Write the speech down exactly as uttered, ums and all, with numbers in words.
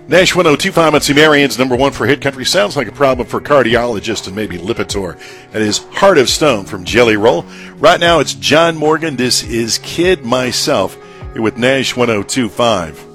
Nash one oh two point five on Sumerian's number one for hit country. Sounds like a problem for a cardiologist and maybe Lipitor. That is Heart of Stone from Jelly Roll. Right now it's John Morgan. This is Kid Myself here with Nash one oh two point five.